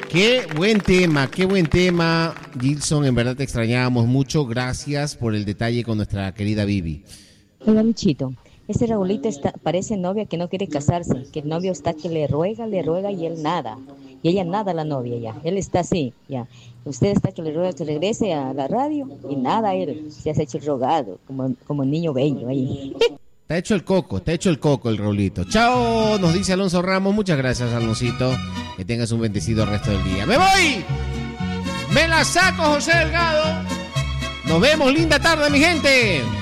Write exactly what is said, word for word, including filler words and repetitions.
Qué buen tema, qué buen tema, Gilson, en verdad te extrañábamos mucho, gracias por el detalle con nuestra querida Vivi. Hola, Luchito, ese Raulito está, parece novia que no quiere casarse, que el novio está que le ruega, le ruega y él nada, y ella nada la novia ya, él está así, ya, usted está que le ruega que regrese a la radio y nada, él se ha hecho el rogado, como, como niño bello ahí. Está hecho el coco, está hecho el coco el Raulito. Chao, nos dice Alonso Ramos. Muchas gracias, Aloncito. Que tengas un bendecido resto del día. ¡Me voy! ¡Me la saco, José Delgado! Nos vemos, linda tarde, mi gente.